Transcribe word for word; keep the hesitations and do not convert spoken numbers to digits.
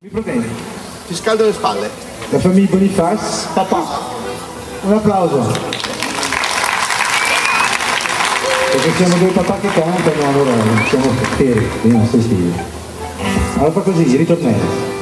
Mi problemi. Ti scaldo le spalle. La famiglia Boniface. Papà. Un applauso. Perché siamo due papà che cantano, allora siamo veri, dei nostri figli. Allora fa così, ritornello.